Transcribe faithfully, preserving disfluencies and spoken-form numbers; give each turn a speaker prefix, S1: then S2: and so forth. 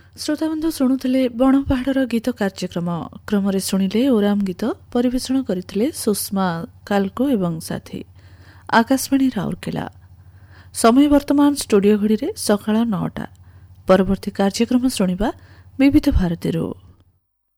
S1: ଶ୍ରୋତାବନ୍ଧୁ ଶୁଣୁଥିଲେ ବଣପାହାଡ଼ର ଗୀତ କାର୍ଯ୍ୟକ୍ରମ। କ୍ରମରେ ଶୁଣିଲେ ଓରାମ ଗୀତ ପରିବେଷଣ କରିଥିଲେ ସୁଷମା କାଲକୋ ଏବଂ ସାଥୀ। ଆକାଶବାଣୀ ରାଉରକେଲା। ସମୟ ବର୍ତ୍ତମାନ ଷ୍ଟୁଡିଓ ଘଡ଼ିରେ ସକାଳ ନଅଟା। ପରବର୍ତ୍ତୀ କାର୍ଯ୍ୟକ୍ରମ ଶୁଣିବା ବିବିଧ ଭାରତୀରୁ।